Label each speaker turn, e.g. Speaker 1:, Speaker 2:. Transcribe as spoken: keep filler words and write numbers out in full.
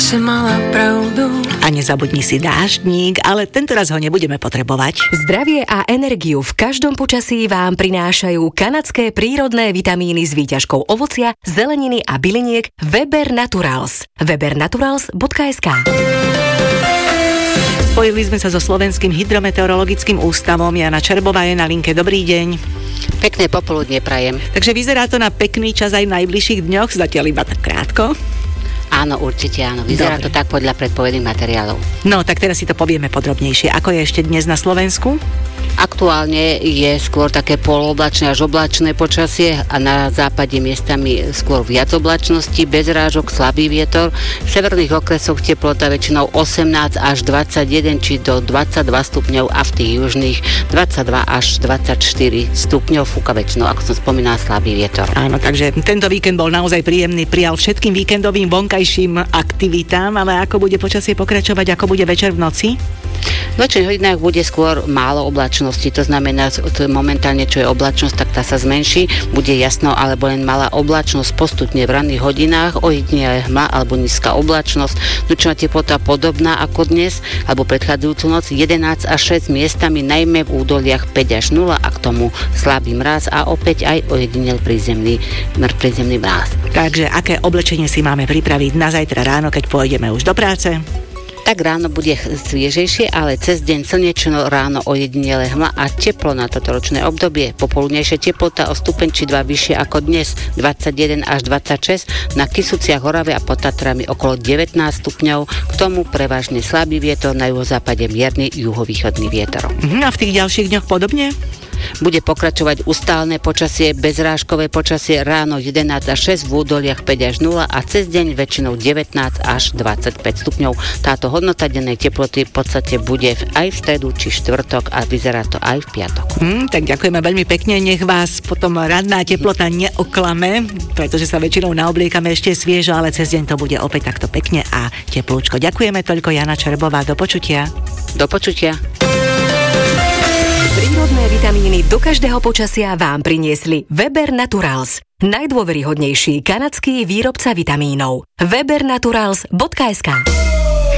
Speaker 1: si mala pravdu.
Speaker 2: A nezabudni si dáždník, ale tentoraz ho nebudeme potrebovať.
Speaker 3: Zdravie a energiu v každom počasí vám prinášajú kanadské prírodné vitamíny s výťažkou ovocia, zeleniny a byliniek Weber Naturals. weber naturals bodka es ká.
Speaker 2: Spojili sme sa so Slovenským hydrometeorologickým ústavom. Jana Čerbová je na linke. Dobrý deň.
Speaker 4: Pekné popoludne prajem.
Speaker 2: Takže vyzerá to na pekný čas aj v najbližších dňoch, zatiaľ iba tak krátko.
Speaker 4: Áno, určite áno. Vyzerá Dobre. to tak podľa predpovedných materiálov.
Speaker 2: No, tak teraz si to povieme podrobnejšie. Ako je ešte dnes na Slovensku?
Speaker 4: Aktuálne je skôr také polooblačné až oblačné počasie a na západe miestami skôr viac oblačnosti, bez rážok, slabý vietor. V severných okresoch teplota väčšinou osemnásť až dvadsaťjeden či do dvadsaťdva stupňov a v tých južných dvadsaťdva až dvadsaťštyri stupňov, fúka väčšinou, ako som spomínala, slabý vietor.
Speaker 2: Áno, takže tento víkend bol naozaj príjemný, prijal všetkým víkendovým vonkajším aktivitám, ale ako bude počasie pokračovať, ako bude večer v noci?
Speaker 4: V nočných hodinách bude skôr málo oblačnosti, to znamená, to momentálne, čo je oblačnosť, tak tá sa zmenší, bude jasno alebo len malá oblačnosť, postupne v ranných hodinách, ojedinele hmla alebo nízka oblačnosť, nočná teplota podobná ako dnes, alebo predchádzajúcu noc jedenásť až šesť, miestami najmä v údoliach päť až nula a k tomu slabý mráz a opäť aj ojedinel prízemný, prízemný mráz.
Speaker 2: Takže aké oblečenie si máme pripraviť na zajtra ráno, keď pôjdeme už do práce?
Speaker 4: Tak ráno bude sviežejšie, ale cez deň slnečno, ráno ojedinele hmla a teplo na toto ročné obdobie. Popoludnejšia teplota o stupeň či dva vyššie ako dnes, dvadsaťjeden až dvadsaťšesť, na Kysuciach, Horave a pod Tatrami okolo devätnásť stupňov, k tomu prevažne slabý vietor, na juhozápade mierny juhovýchodný vietor.
Speaker 2: Mhm, a v tých ďalších dňoch podobne?
Speaker 4: Bude pokračovať ustálne počasie, bezrážkové počasie, ráno jedenásť až šesť, v údoliach päť až nula a cez deň väčšinou devätnásť až dvadsaťpäť stupňov. Táto hodnota dennej teploty v podstate bude aj v stredu či štvrtok a vyzerá to aj v piatok.
Speaker 2: Hmm, tak ďakujeme veľmi pekne, nech vás potom ranná teplota neoklame, pretože sa väčšinou naobliekame ešte sviežo, ale cez deň to bude opäť takto pekne a teplúčko. Ďakujeme toľko, Jana Čerbová, do počutia.
Speaker 4: Do počutia.
Speaker 3: Prírodné vitamíny do každého počasia vám priniesli Weber Naturals. Najdôveryhodnejší kanadský výrobca vitamínov. weber naturals bodka es ká